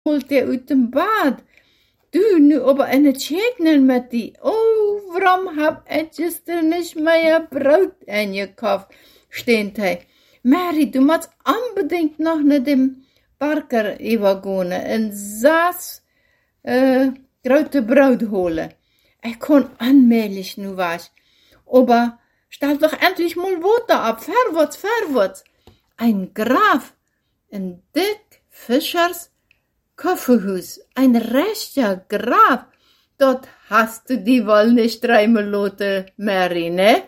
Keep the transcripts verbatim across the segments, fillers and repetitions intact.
holt er uit dem Bad. Du, nu aber eine Tschegnen mit die. Oh, warum hab ich gestern nicht mehr Brot eingekauft? Steht hij. Mary, du musst unbedingt noch nach dem Barker übergehen und saß äh, grote Brot holen. Ich kann allmählich nu was. Aber stell doch endlich mal Wasser ab. Vorwärts, vorwärts. Ein Graf in Dick Fischers Kaffeehaus, ein rechter Graf. Dort hast du die wohl nicht dreimal lassen, Mary, ne?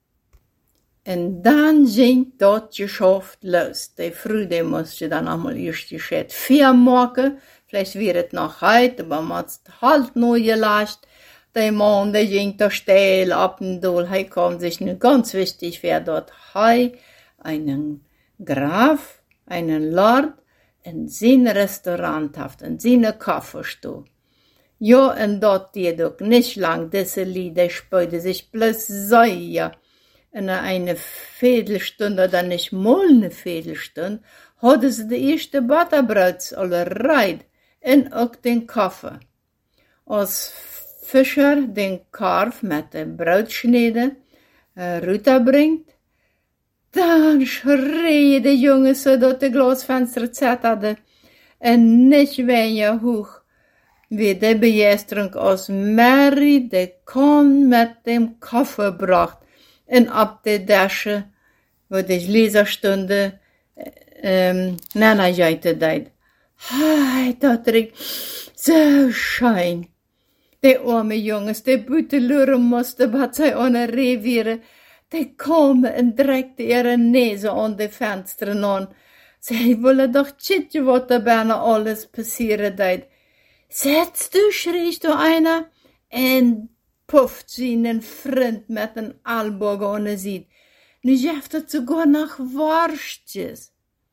Und dann ging dort Geschäft los. Die Früh, die musste dann einmal erst die Schäd vier machen. Vielleicht wird es noch heute, aber man hat halt neu gelassen. Der Mann, der ging da steil ab und doll. He kam sich nun ganz wichtig, wer dort he einen Graf, einen Lord, in sein Restaurant haft, in seine Kaffeestube. Ja, und dort die doch nicht lang, diese Lieder spielte sich bloß sehr. In eine Viertelstunde oder nicht mal eine Viertelstunde hatte sie die erste Butterbrots alle reit und auch den Kaffee. Als Fischer den Karf mit dem Brotschneide äh, runterbringt, dann schrie die Junge so durch die Glasfenster zetterte und nicht weniger hoch wie die Begeisterung aus Mary die Korn mit dem Kaffee bracht und ab die Dasche, wo die Leserstunde ähm, Nana jeite deit. Hei, dat riecht so schein. Die arme Jungs, die Bütelüren musste, wat sie ohne Reviere, die kamen und dreckte ihre Nase an die Fenster an. Sie wollen doch tschitje, wat da berne alles passieren deit. Setz du, schrie du einer, und pufft sie einen Freund mit den Ellbogen ohne sieht. Nu jeft het sogar nach Worstjes.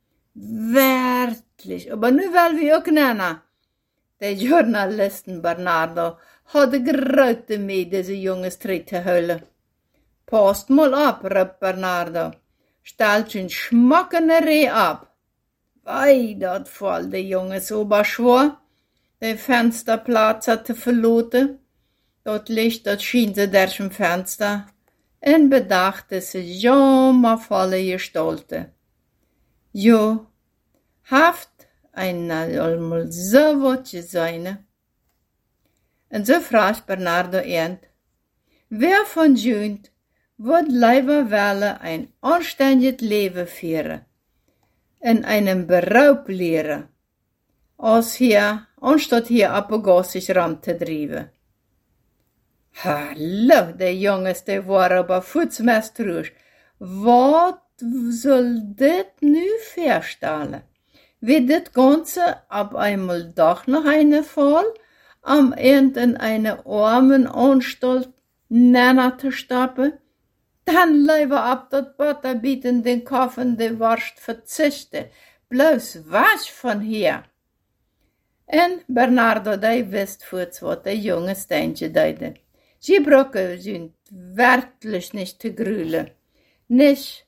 Werklich, aber nu will wir auch nennen. Der Journalisten Bernardo hatte grote mee diese Jungs Tritt zu heulen. Passt mal ab, riep Bernardo. Stellt schon Schmackenerei ab. Wei, dat voll die Jungs oberschwor. Die Fensterplatz hatte verloten. Dort Licht, dort schien sie durch im Fenster. En bedachte sie jammervolle Gestalte. Jo, haft einmal allmal so wat sein. Und so fragt Bernardo ernt, wer von Jünd wird lieber wählen ein anständiges Leben führen, in einem Beruf lehren, als hier, anstatt hier apogassisch ran zu treiben. Hallo, die Jungs, die waren aber futzmästrisch. Was soll das nu vorstellen? Wird das Ganze ab einmal doch noch eine Fall, am Ende in eine armen Anstalt Nenner zu stappen? Dann lieber ab dat Butter bieten, den Kaffen, die Wurst verzichten. Bloß was von hier? En Bernardo, die wisst futs, wat die Jungs Steintje deiden. Sie Brücke sind wirklich nicht zu grülen. Nicht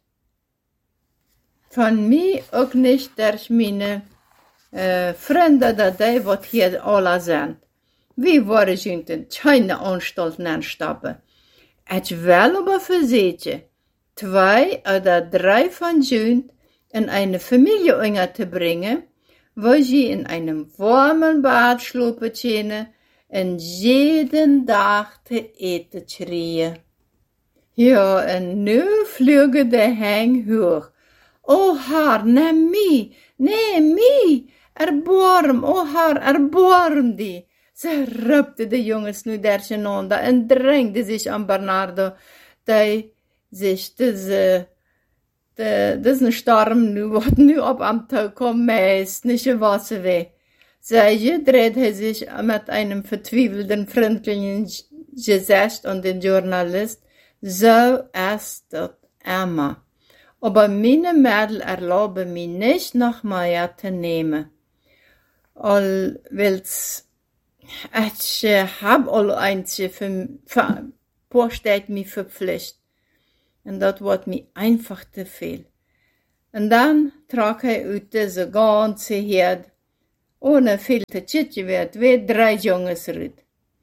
von mir, auch nicht durch meine äh, Freunde, die was hier alle sind. Wie waren sie in keine Anstalten anstappen. Ich will aber versichern, zwei oder drei von ihnen in eine Familie unterzubringen, wo sie in einem warmen Bad schlafen können, en jeden Tag te eten schreien. Ja, en nu vliegen de heng hoog. O haar, neem mij, neem mij, erbarm, o haar, erbarm die. Ze rupte de jongens nu durcheinander en drängte sich an Bernardo, die sich diese, de, diesen Sturm nu, wat nu op am Tag kommt, meist nicht Wasser weh. Seije drehte sich mit einem verzweifelten, freundlichen Gesicht an den Journalist. So ist das immer. Aber meine Mädel erlauben mir nicht, noch mehr zu nehmen. All will's, ich hab all eins für, für, vorstellt mich verpflichtet. Und das wird mir einfach zu viel. Und dann trug er aus diese ganze Herde Ohne viel te tschitje werd weer drei Jungs rüt.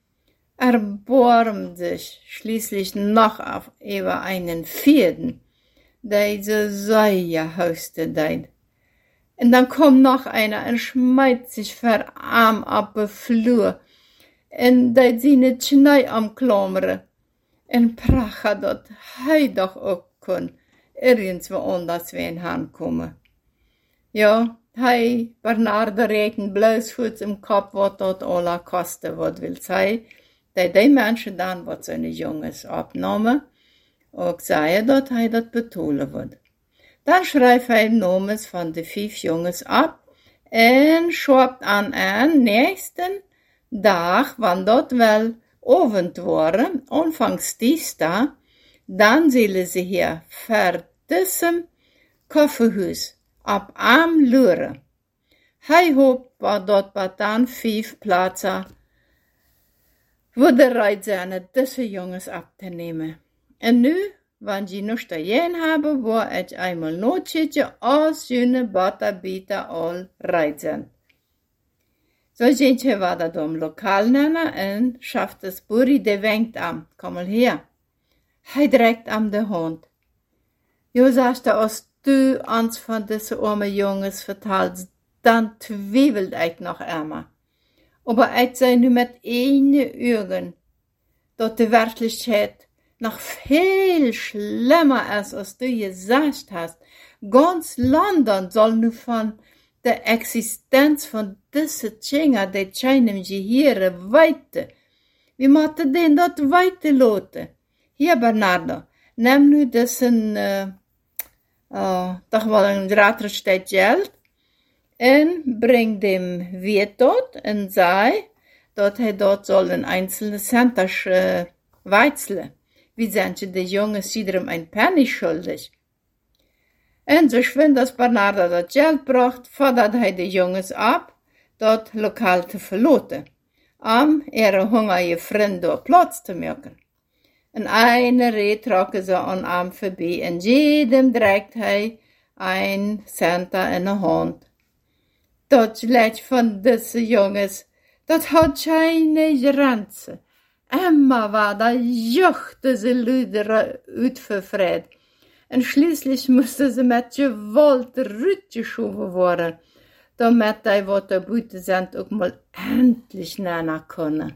Erbarmt sich schließlich noch auf über einen vierten, der so sehr höchste deit. Und dann kommt noch einer und schmeißt sich verarm ab den Flur und deit seine Schnei am Klammern. Und pracha dort, hei doch auch kun, irgendwo anders wen hankommen. Ja, hei, Bernardo reken bloßfuß im Kopf, wat dort alla koste, wat will sei, dat die Menschen dann, wat seine Jungs abnahmen, auch sagen, dat hei dat betonen wird. Dann schreibt er Nomes von de fünf Jungs ab und schreibt an einen nächsten Tag, wann dort wel Abend waren, anfangs Dienstag, dann sollen sie hier vor diesem Kaffeehaus ab am Lure. Hei hoop war dort bei dann fünf Plätze, wo der Reit seine diese Jungs abzunehmen. Und nu, wenn sie noch stehen haben, wo ich einmal notschitje, als jene Butterbieter all reit sind. So sind sie wieder da im Lokal nennen und schafft das Buri, der winkt am, komm mal her. Hei direkt am der Hund. Jo sagst du, als du ans von diese armen Jungs vertalst, dann zwiebelt ich noch einmal. Aber ich sei nu mit eine Augen, dort die Wirklichkeit noch viel schlimmer ist, als du gesagt hast. Ganz London soll nu von der Existenz von diese Tschinga, die scheinen sie hier weiter. Wie macht den dort weiter loten? Hier, Bernardo, nimm nu diesen, äh, äh, doch mal ein Ratterstedt Geld und bring dem Wirt dort und sei, dort er dort soll ein einzelne Centers äh, weizeln. Wie sind sie die Jungs wiederum ein Penny schuldig? Und so schwind, dass Bernardo das Geld bracht, fordert er die Jungs ab, dort lokal zu verloten, um ihre hungrige Freunde dort Platz zu machen. Und eine Reh trocken sie an ihm vorbei, und jedem trägt er ein Center in der Hand. Das Lädt von diesen Jungs, das hat keine Grenze. Immer war da juchte sie Lüder utverfreit. Und schließlich musste sie mit Gewalt rütgeschoben werden, damit die, was da Büte sind, auch mal endlich nennen können.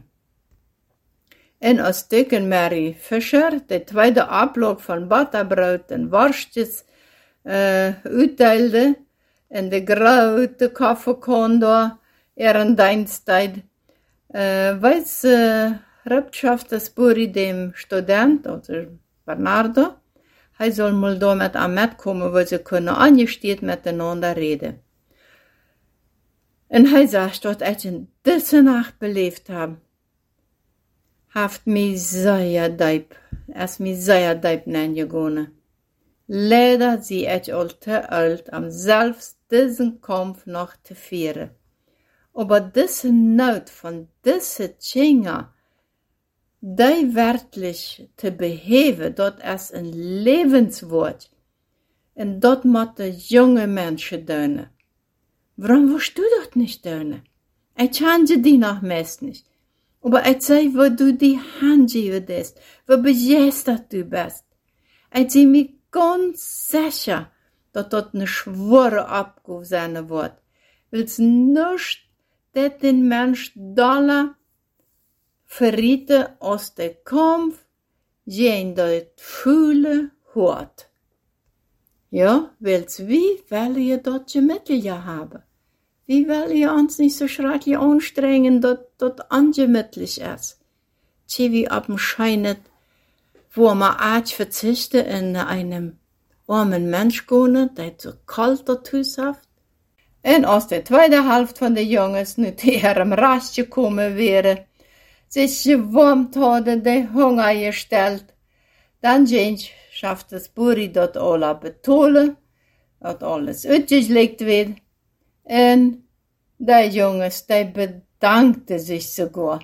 Und als Stücken Mary Fischer, der zweite Ablauf von Butterbrot und Wurstjes, äh, utteilte, in der große Kaffeekonto, ihren Dienstzeit, äh, weiß, äh, Rebschaft das Buri dem Student, also Bernardo, er soll mal da mit am mitkommen, wo sie können angesteht miteinander reden. Und er sagt, dass ich in dieser Nacht belebt habe, haft mich sehr deib, es mich sehr deib nennen. Leider sie ich alte alt, am selbst diesen Kampf noch zu führen. Aber diese Not von diese Tschinga, die wirklich zu beheben, dort ist ein Lebenswort. Und dort müssen junge Menschen tun. Warum willst du das nicht tun? Ich change die noch meist nicht. Aber ich seh, wo du die Hand gibst, wo begeistert du bist. Ich seh mich ganz sicher, dass dort eine schwere Abgabe sein wird. Willst nicht, dass den Mensch dollar verrieten aus der Kampf, gehen dort fühle hört. Ja, weil's wie, weil ihr dort Mittel ja haben. Wie will ihr uns nicht so schrecklich anstrengen, dass dort angemütlich ist. Tja, wie ab dem Scheinet, wo man arg verzichten in einem armen Mensch gehen, der so kalt dort haft. Und aus der zweiten Hälfte von den Jungs nicht ihrem Rast gekommen wäre, sich gewärmt hatte, der Hunger gestellt. Dann James schafft das Buri dort alle betonen, dort alles ausgelegt wird. Und der Jungs, der bedankte sich sogar.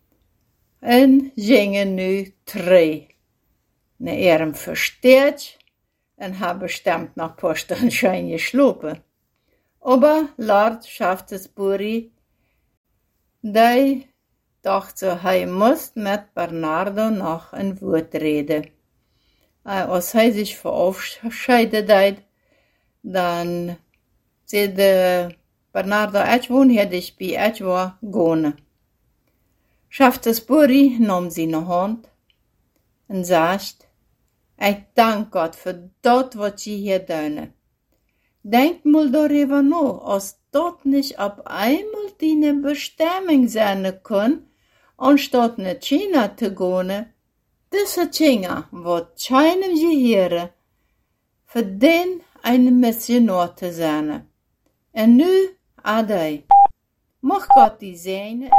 Und gingen nu drei. Ne ihrem versteht und haben bestimmt noch paar Stunden schön geschlafen. Aber Lord Shaftesbury, der dachte, er muss mit Bernardo noch ein Wort reden. Als er sich verabschiedet hat, dann sagte Bernardo etwa, hätte ich bei etwa gehen. Shaftesbury nahm seine Hand und sagte, ich danke Gott für das, was Sie hier tun. Denk mal darüber nach, als das nicht auf einmal deine Bestimmung sein kann, anstatt nach China zu gehen. Diese China wird keinem gehören, für den ein Missionar zu sein. Und nu, Ade, mag Gott die segnen.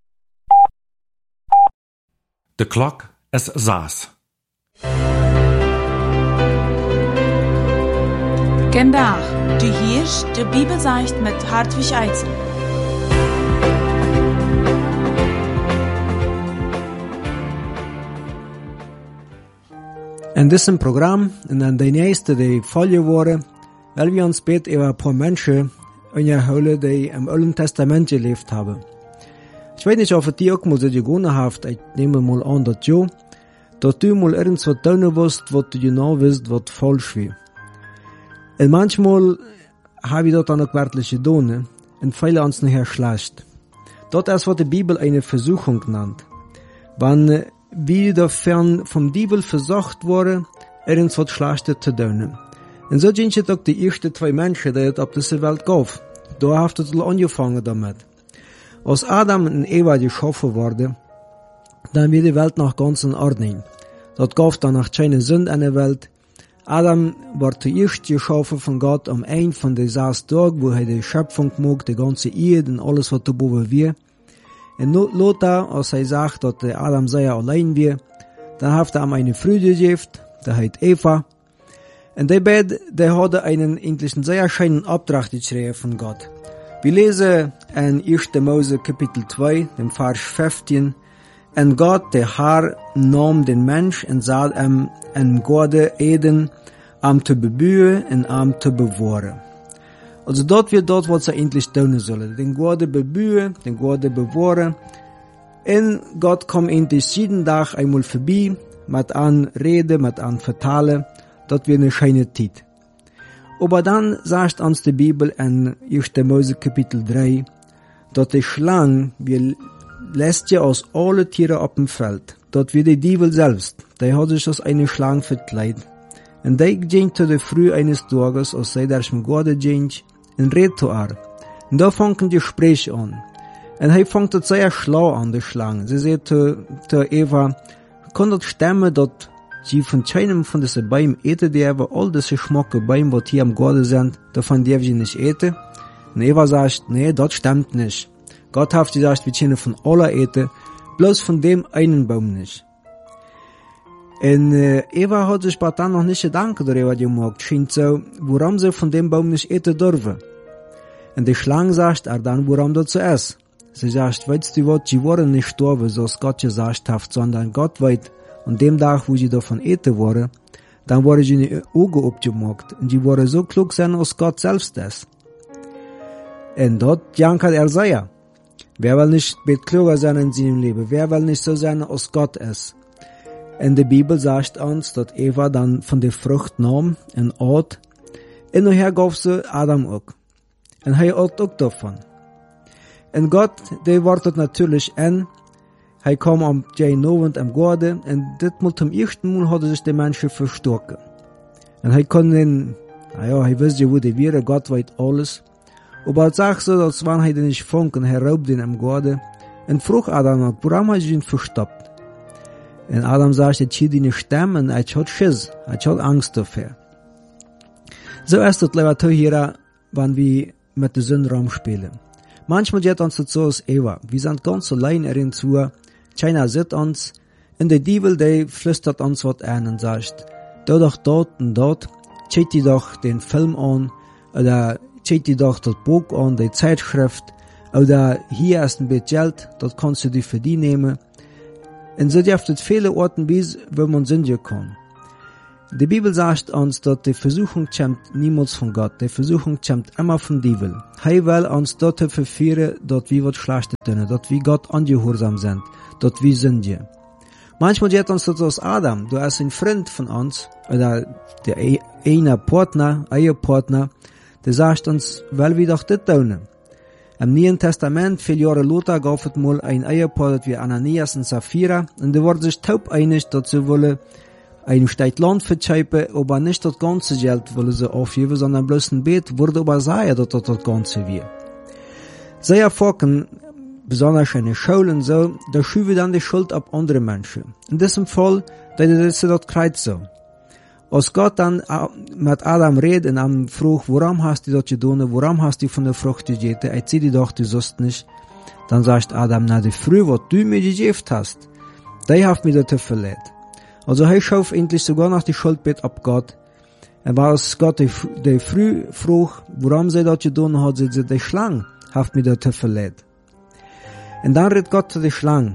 De klok is zes. Vandaag, du hörst de Bibelseicht mit Hartwig Eitzel. In diesem Programm, und in de nächste, die Folge worden, weil wir uns bet über ein paar Menschen unterhalten, die im Alten Testament gelebt haben. Ich weiß nicht, ob die auch mal so gewonnen habt, ich nehme mal an, dass ja, dass du mal irgendwas tun wirst, was du genau weißt, was falsch war. Und manchmal habe ich das dann auch wirklich getan, und viele uns nachher schlecht. Das ist, was die Bibel eine Versuchung nennt. Wenn wir davon vom Diebel versucht worden, irgendwas Schlechtes zu tun. Und so sind es auch die ersten zwei Menschen, die es auf dieser Welt gab. Da hat es angefangen damit. Als Adam und Eva geschaffen wurden, dann wird die Welt noch ganz in Ordnung. Dort gab dann noch keine Sünde in der Welt. Adam war zuerst geschaffen von Gott am Ende von den sechs Tagen, wo er die Schöpfung mag, die ganze Erde und alles, was da boven wir. Und Lothar, als er sagt, dass der Adam sehr allein war, dann hat er ihm eine Frau gegeben, die heißt Eva. Und die beiden, die hatten einen eigentlich sehr schönen Auftrag geschrieben von Gott. Wir lesen in erster Mose Kapitel zwei, dem Vers fünfzehn. Und Gott, der Herr, nahm den Mensch und sah ihm in Garten Eden, am zu bebühen und am zu bewahren. Also dort wird dort, was er endlich tun soll. Den Garten bebühen, den Garten bewahren. Und Gott kommt endlich jeden Tag einmal vorbei, mit an reden, mit an vertalen. Das wird eine schöne Zeit. Aber dann sagt uns die Bibel in erster Mose Kapitel drei, dass die Schlange, wir lässt ja aus alle Tiere auf dem Feld. Dort wird die Diebel selbst, der hat sich als eine Schlange verkleidet. Und der ging zu der Früh eines Tages, als sei der im Garten ging, und redet zu ihr. Und da fangen die Gespräche an. Und er fängt das sehr schlau an, die Schlange. Sie sagt zu, zu Eva, kann das stimmen, dass sie von keinem von diesen Bäumen eten dürfen, all diese schmacke Bäume, die hier im Garten sind, davon dürfen sie nicht eten? Und Eva sagt, nee, das stimmt nicht. Gott hat gesagt, wir können von aller eten, bloß von dem einen Baum nicht. Und äh, Eva hat sich aber dann noch nicht Gedanken darüber gemacht, scheint so, warum sie von dem Baum nicht eten dürfen. Und die Schlange sagt er dann, warum das so ist. Sie sagt, weißt du was, sie waren nicht gestorben, so als Gott gesagt hat, sondern Gott weiß, an dem Tag, wo sie davon eten waren, dann waren sie in die Augen abgemacht und sie waren so klug sein, als Gott selbst ist. Und dort jankert er sehr. Wer will nicht mit kluger sein in seinem Leben? Wer will nicht so sein, als Gott ist? Und die Bibel sagt uns, dass Eva dann von der Frucht nahm und åt. Und nachher gab sie Adam auch. Und er åt auch davon. Und Gott, der wartet natürlich an. Er kam am Abend am Garten und das Mal zum ersten Mal hat sich der Mensch verstocken. Und er konnte, naja, er wusste, wo die wäre, Gott weiß alles. Aber er sagt so, als wenn er den nicht fand und er raubt ihn am Garten und frug Adam, warum hat er ihn verstoppt? Und Adam sagt, ich hielt ihn nicht stemmen, er hat Schiss, er hat Angst dafür. So ist es, lieber Zuhörer, wenn wir mit der Sünde rumspielen. Manchmal geht uns das so als Eva, wir sind ganz allein irgendwo, keiner sieht uns, und der Diebel, der flüstert uns was ein und sagt, da doch dort und dort, schaut dir doch den Film an, oder schaut dir doch das Buch an, die Zeitschrift, oder hier ist ein bisschen Geld, das kannst du dir für die nehmen. Und so dürft es viele Orten bis, wo man sündigen kann. Die Bibel sagt uns, dass die Versuchung kommt niemals von Gott. Die Versuchung kommt immer von Teufel. Er will uns dort verführen, dass wir was Schlechtes tun, dass wir Gott ungehorsam sind, dass wir sündigen. Manchmal geht uns das aus Adam. Du hast ein Freund von uns, oder der eine Partner, Ehepartner, der sagt uns, weil wir doch das tun. Im Neuen Testament, viele Jahre später, gab es mal ein Ehepaar, das wie Ananias und Sapphira, und die wurden sich taub einig, dass sie wollen ein Stück Land verkaufen, aber nicht das ganze Geld wollen sie aufgeben, sondern bloß ein Bet, wurde aber sagen, dass das das Ganze wird. Sie erfahren, besonders in den Schulen so, da schieben dann die Schuld ab andere Menschen. In diesem Fall, da ist das Kreuz so. Als Gott dann mit Adam redet und ihm fragt, warum hast du das getan, warum hast du von der Frucht gegessen, er zieht die doch, du sollst nicht. Dann sagt Adam, na, die Früh, was du mir gegeben hast, die hat mir das verletzt. Also er schuf endlich sogar noch die Schuldbett ab Gott. Und als Gott die, die Früh fragt, warum sie das getan hat, sie die Schlange hat mir das verletzt. Und dann redet Gott zu der Schlange.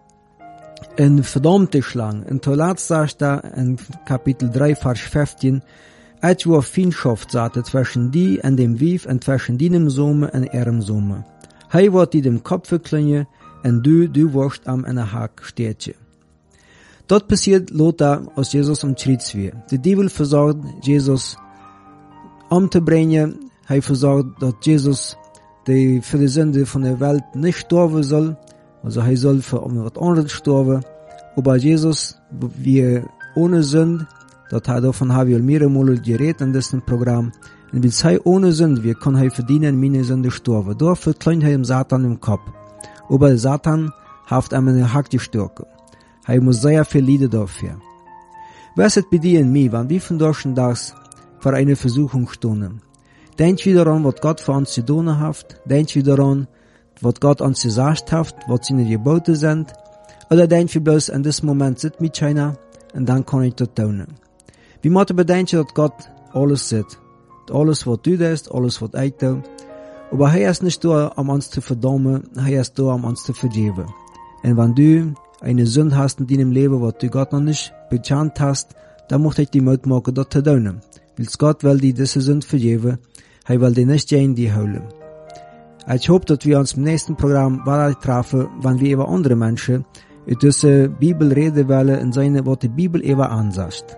Een verdammte Schlange. En toelaat sagt da in Kapitel drei, Vers fünfzehn, et wo Feindschaft sagte zwischen die und dem Wief und zwischen deinem Sohn und ihrem Sohn. Hei wird die dem Kopf verklingen und du, du wirst am in der Hack stehtje. Dort passiert Lothar, als Jesus am Kreuz wird. Der Teufel versucht, Jesus umzubringen. Er versucht, dass Jesus die für die Sünde von der Welt nicht sterben soll. Also er soll für etwas anderes sterben. Aber Jesus, wir ohne Sünde, das hat davon haben wir mehrere Mal geredet in diesem Programm. Und wenn er ohne Sünde, wir können er verdienen, meine Sünde sterben. Dafür kleint er dem Satan im Kopf. Aber Satan hat ihm eine Hack gestärkt. Er muss sehr viel leiden dafür. Was ist bei dir und mir, wenn wir von durch das für eine Versuchung stehen? Denk wieder daran, was Gott für uns zu tun hat. Denk wieder daran, was Gott uns gesagt hat, was seine Gebote sind. Oder denk wir bloß, in diesem Moment sitzt mit keiner, und dann kann ich das tun. Wir müssen bedenken, dass Gott alles sieht. Alles, was du tust, alles, was ich tue. Aber er ist nicht da, um uns zu verdammen, er ist da, um uns zu vergeben. Und wenn du eine Sünde hast in deinem Leben, was du Gott noch nicht bekannt hast, dann möchte ich dir Mut machen, das zu tun. Weil Gott will dir diese Sünde vergeben, er will dir nicht in die Hölle. Ich hoffe, dass wir uns im nächsten Programm weiter treffen, wenn wir über andere Menschen in dieser Bibel reden wollen, in seine, was die Bibel über ansagt.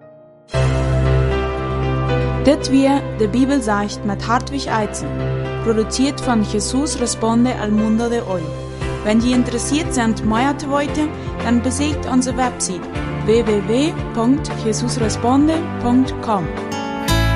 Das wir die Bibel sagt mit Hartwig Eizen, produziert von Jesus Responde al Mundo de Hoy. Wenn Sie interessiert sind, mehr zu wissen, dann besucht unsere Website w w w punkt jesus responde punkt com.